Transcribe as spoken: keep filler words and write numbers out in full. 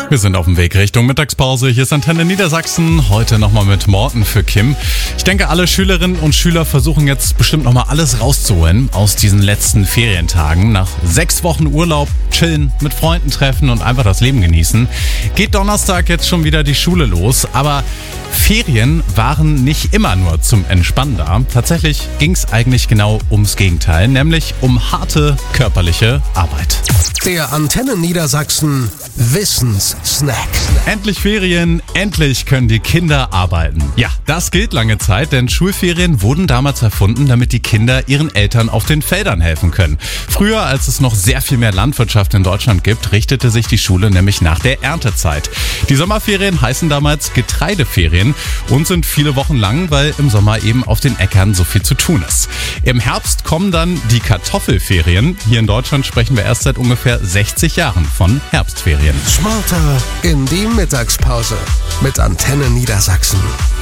Wir sind auf dem Weg Richtung Mittagspause. Hier ist Antenne Niedersachsen. Heute nochmal mit Morten für Kim. Ich denke, alle Schülerinnen und Schüler versuchen jetzt bestimmt nochmal alles rauszuholen aus diesen letzten Ferientagen. Nach sechs Wochen Urlaub, chillen, mit Freunden treffen und einfach das Leben genießen. Geht Donnerstag jetzt schon wieder die Schule los. Aber Ferien waren nicht immer nur zum Entspannen da. Tatsächlich ging es eigentlich genau ums Gegenteil, nämlich um harte körperliche Arbeit. Der Antenne Niedersachsen Wissenssnack. Endlich Ferien, endlich können die Kinder arbeiten. Ja, das gilt lange Zeit, denn Schulferien wurden damals erfunden, damit die Kinder ihren Eltern auf den Feldern helfen können. Früher, als es noch sehr viel mehr Landwirtschaft in Deutschland gibt, richtete sich die Schule nämlich nach der Erntezeit. Die Sommerferien heißen damals Getreideferien und sind viele Wochen lang, weil im Sommer eben auf den Äckern so viel zu tun ist. Im Herbst kommen dann die Kartoffelferien. Hier in Deutschland sprechen wir erst seit ungefähr sechzig Jahren von Herbstferien. Smarter in die Mittagspause mit Antenne Niedersachsen.